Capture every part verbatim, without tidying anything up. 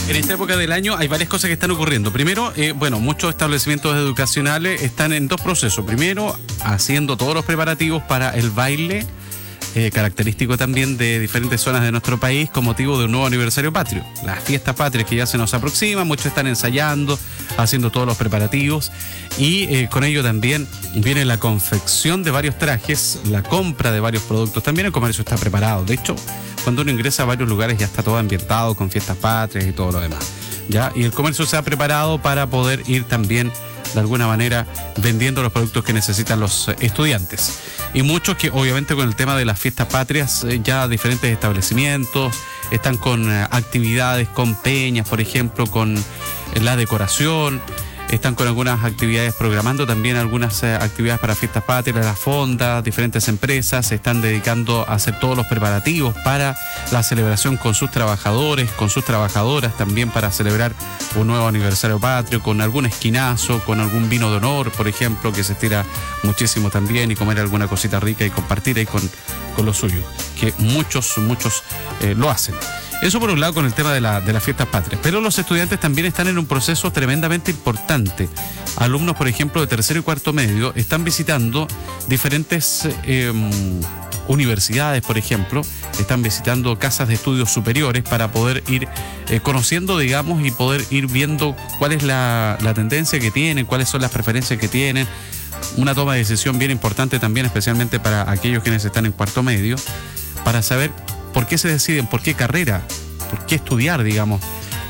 En esta época del año hay varias cosas que están ocurriendo. Primero, eh, bueno, muchos establecimientos educacionales están en dos procesos. Primero, haciendo todos los preparativos para el baile, eh, característico también de diferentes zonas de nuestro país con motivo de un nuevo aniversario patrio. Las fiestas patrias que ya se nos aproximan, muchos están ensayando, haciendo todos los preparativos y eh, con ello también viene la confección de varios trajes, la compra de varios productos. También el comercio está preparado. De hecho, cuando uno ingresa a varios lugares ya está todo ambientado con fiestas patrias y todo lo demás, ¿ya? Y el comercio se ha preparado para poder ir también de alguna manera vendiendo los productos que necesitan los estudiantes. Y muchos que obviamente con el tema de las fiestas patrias, ya diferentes establecimientos están con actividades, con peñas, por ejemplo, con la decoración. Están con algunas actividades, programando también algunas eh, actividades para fiestas patrias, las fondas, diferentes empresas se están dedicando a hacer todos los preparativos para la celebración con sus trabajadores, con sus trabajadoras, también para celebrar un nuevo aniversario patrio, con algún esquinazo, con algún vino de honor, por ejemplo, que se estira muchísimo también, y comer alguna cosita rica y compartir ahí con, con los suyos, que muchos, muchos eh, lo hacen. Eso por un lado con el tema de, la, de las fiestas patrias. Pero los estudiantes también están en un proceso tremendamente importante. Alumnos, por ejemplo, de tercero y cuarto medio están visitando diferentes eh, universidades, por ejemplo. Están visitando casas de estudios superiores para poder ir eh, conociendo, digamos, y poder ir viendo cuál es la, la tendencia que tienen, cuáles son las preferencias que tienen. Una toma de decisión bien importante también, especialmente para aquellos quienes están en cuarto medio, para saber por qué se deciden, por qué carrera, por qué estudiar, digamos,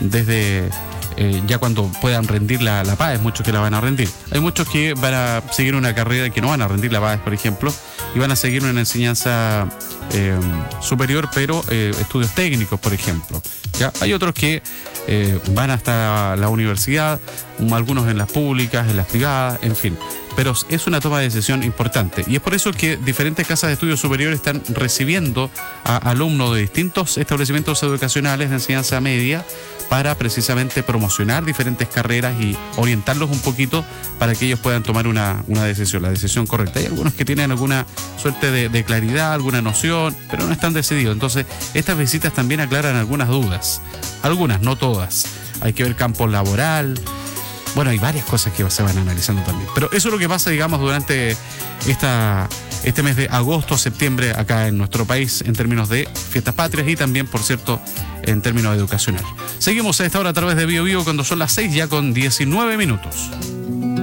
desde eh, ya cuando puedan rendir la, la PAES, muchos que la van a rendir. Hay muchos que van a seguir una carrera que no van a rendir la PAES, por ejemplo, y van a seguir una enseñanza eh, superior, pero eh, estudios técnicos, por ejemplo. ¿Ya? Hay otros que eh, van hasta la universidad, algunos en las públicas, en las privadas, en fin. Pero es una toma de decisión importante y es por eso que diferentes casas de estudios superiores están recibiendo a alumnos de distintos establecimientos educacionales de enseñanza media para precisamente promocionar diferentes carreras y orientarlos un poquito para que ellos puedan tomar una, una decisión, la decisión correcta. Hay algunos que tienen alguna suerte de, de claridad, alguna noción, pero no están decididos. Entonces, estas visitas también aclaran algunas dudas, algunas, no todas. Hay que ver campo laboral. Bueno, hay varias cosas que se van analizando también. Pero eso es lo que pasa, digamos, durante esta, este mes de agosto, septiembre, acá en nuestro país, en términos de fiestas patrias y también, por cierto, en términos educacionales. Seguimos a esta hora a través de Bio Bio cuando son las seis ya con diecinueve minutos.